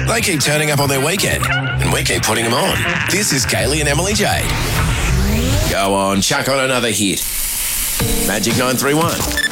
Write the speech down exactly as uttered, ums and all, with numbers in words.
They keep turning up on their weekend, and we keep putting them on. This is Kaylee and Emily Jade. Go on, chuck on another hit. Magic nine three one.